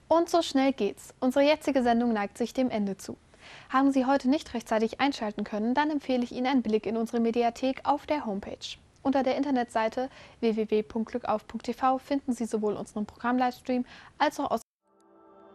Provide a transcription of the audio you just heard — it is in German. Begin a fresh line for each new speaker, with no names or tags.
Und so schnell geht's. Unsere jetzige Sendung neigt sich dem Ende zu. Haben Sie heute nicht rechtzeitig einschalten können, dann empfehle ich Ihnen einen Blick in unsere Mediathek auf der Homepage. Unter der Internetseite www.glückauf.tv finden Sie sowohl unseren Programmlivestream als auch